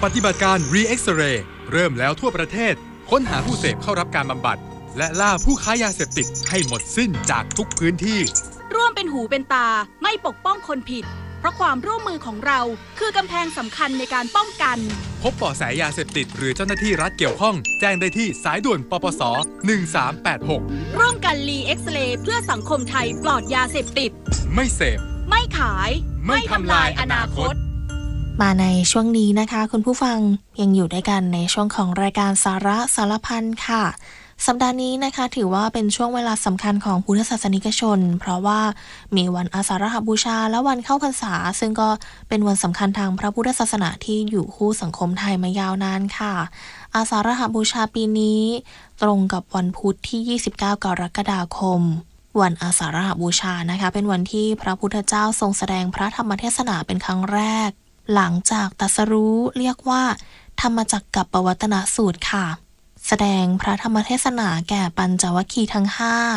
ปฏิบัติการ Re-X-Ray เริ่มแล้วทั่วประเทศค้นหาผู้เสพเข้ารับการบำบัดและล่าผู้ค้ายาเสพติดให้หมดสิ้นจากทุกพื้นที่ร่วมเป็นหูเป็นตาไม่ปกป้องคนผิดเพราะความร่วมมือของเราคือกำแพงสำคัญในการป้องกันพบเบาะแสยาเสพติดหรือเจ้าหน้าที่รัฐเกี่ยวข้องแจ้งได้ที่สายด่วนปปส1386 ร่วมกันRe-X-Rayเพื่อสังคมไทยปลอดยาเสพติดไม่เสพไม่ขายไม่ทำลายอนาคตมาในช่วงนี้นะคะคุณผู้ฟังยังอยู่ด้วยกันในช่วงของรายการสาระสารพันค่ะสัปดาห์นี้นะคะถือว่าเป็นช่วงเวลาสำคัญของพุทธศาสนิกชนเพราะว่ามีวันอาสาฬหบูชาและวันเข้าพรรษาซึ่งก็เป็นวันสำคัญทางพระพุทธศาสนาที่อยู่คู่สังคมไทยมายาวนานค่ะอาสาฬหบูชาปีนี้ตรงกับวันพุธที่29กรกฎาคมวันอาสาฬหบูชานะคะเป็นวันที่พระพุทธเจ้าทรงแสดงพระธรรมเทศนาเป็นครั้งแรกหลังจากตรัสรู้เรียกว่าธรรมจักรกับปวัตนสูตรค่ะแสดงพระธรรมเทศนาแก่ปัญจวัคคีย์ทั้ง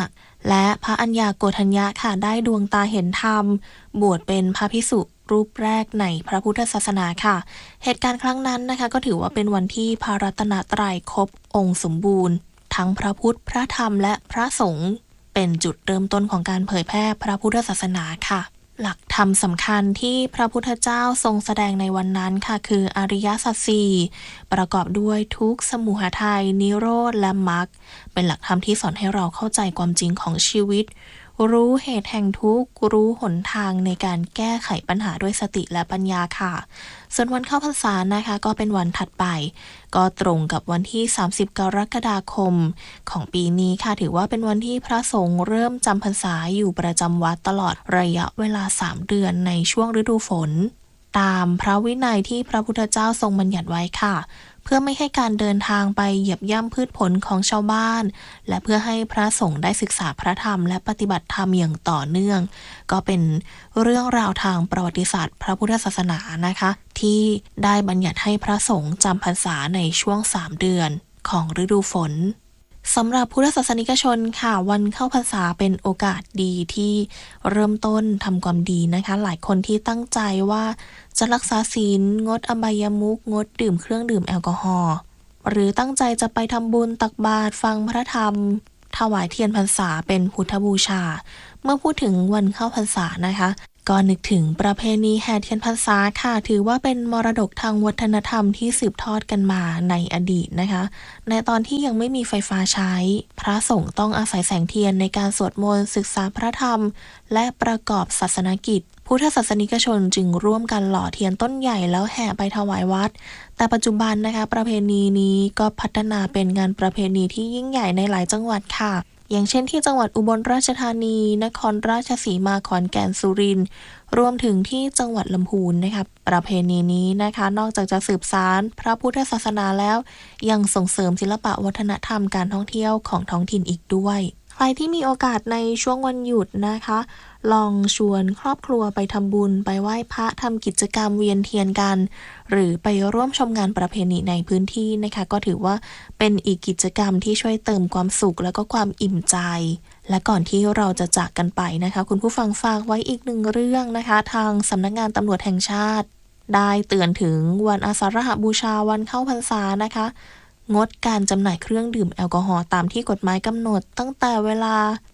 5และพระอัญญาโกณฑัญญะค่ะได้ดวงตาเห็นธรรมบวชเป็นพระภิกษุรูปแรกในพระพุทธศาสนาค่ะเหตุการณ์ครั้งนั้นนะคะก็ถือว่าเป็นวันที่พระรัตนตรัยครบองค์สมบูรณ์ทั้งพระพุทธพระธรรมและพระสงฆ์เป็นจุดเริ่มต้นของการเผยแพร่พระพุทธศาสนาค่ะหลักธรรมสำคัญที่พระพุทธเจ้าทรงแสดงในวันนั้นค่ะคืออริยสัจสี่ประกอบด้วยทุกข์สมุทัยนิโรธและมรรคเป็นหลักธรรมที่สอนให้เราเข้าใจความจริงของชีวิตรู้เหตุแห่งทุกข์รู้หนทางในการแก้ไขปัญหาด้วยสติและปัญญาค่ะส่วนวันเข้าพรรษานะคะก็เป็นวันถัดไปก็ตรงกับวันที่30กรกฎาคมของปีนี้ค่ะถือว่าเป็นวันที่พระสงฆ์เริ่มจำพรรษาอยู่ประจำวัดตลอดระยะเวลา3เดือนในช่วงฤดูฝนตามพระวินัยที่พระพุทธเจ้าทรงบัญญัติไว้ค่ะเพื่อไม่ให้การเดินทางไปเหยียบย่ำพืชผลของชาวบ้านและเพื่อให้พระสงฆ์ได้ศึกษาพระธรรมและปฏิบัติธรรมอย่างต่อเนื่องก็เป็นเรื่องราวทางประวัติศาสตร์พระพุทธศาสนานะคะที่ได้บัญญัติให้พระสงฆ์จำพรรษาในช่วง3เดือนของฤดูฝนสำหรับพุทธศาสนิกชนค่ะวันเข้าพรรษาเป็นโอกาสดีที่เริ่มต้นทำความดีนะคะหลายคนที่ตั้งใจว่าจะรักษาศีลงดอบายมุขงดดื่มเครื่องดื่มแอลกอฮอล์หรือตั้งใจจะไปทำบุญตักบาตรฟังพระธรรมถวายเทียนพรรษาเป็นพุทธบูชาเมื่อพูดถึงวันเข้าพรรษานะคะก็นึกถึงประเพณีแห่เทียนพรรษาค่ะถือว่าเป็นมรดกทางวัฒนธรรมที่สืบทอดกันมาในอดีตนะคะในตอนที่ยังไม่มีไฟฟ้าใช้พระสงฆ์ต้องอาศัยแสงเทียนในการสวดมนต์ศึกษาพระธรรมและประกอบศาสนกิจพุทธศาสนิกชนจึงร่วมกันหล่อเทียนต้นใหญ่แล้วแห่ไปถวายวัดแต่ปัจจุบันนะคะประเพณีนี้ก็พัฒนาเป็นงานประเพณีที่ยิ่งใหญ่ในหลายจังหวัดค่ะอย่างเช่นที่จังหวัดอุบลราชธานีนครราชสีมาขอนแก่นสุรินทร์รวมถึงที่จังหวัดลำพูนนะคะประเพณีนี้นะคะนอกจากจะสืบสานพระพุทธศาสนาแล้วยังส่งเสริมศิลปะวัฒนธรรมการท่องเที่ยวของท้องถิ่นอีกด้วยใครที่มีโอกาสในช่วงวันหยุดนะคะลองชวนครอบครัวไปทำบุญไปไหว้พระทำกิจกรรมเวียนเทียนกันหรือไปร่วมชมงานประเพณีในพื้นที่นะคะก็ถือว่าเป็นอีกกิจกรรมที่ช่วยเติมความสุขแล้วก็ความอิ่มใจและก่อนที่เราจะจากกันไปนะคะคุณผู้ฟังฝากไว้อีกหนึ่งเรื่องนะคะทางสำนักงานตำรวจแห่งชาติได้เตือนถึงวันอาสาฬหบูชาวันเข้าพรรษานะคะงดการจำหน่ายเครื่องดื่มแอลกอฮอล์ตามที่กฎหมายกำหนดตั้งแต่เวลา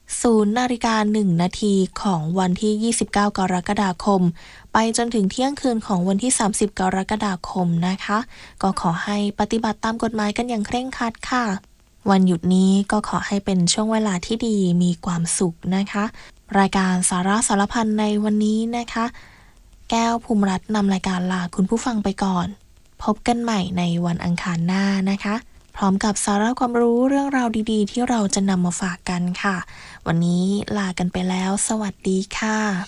0:01 นาทีของวันที่29กรกฎาคมไปจนถึงเที่ยงคืนของวันที่30กรกฎาคมนะคะก็ขอให้ปฏิบัติตามกฎหมายกันอย่างเคร่งครัดค่ะวันหยุดนี้ก็ขอให้เป็นช่วงเวลาที่ดีมีความสุขนะคะรายการสาระสารพันในวันนี้นะคะแก้วภูมิรัตน์นำรายการลาคุณผู้ฟังไปก่อนพบกันใหม่ในวันอังคารหน้านะคะพร้อมกับสาระความรู้เรื่องราวดีๆที่เราจะนำมาฝากกันค่ะวันนี้ลากันไปแล้วสวัสดีค่ะ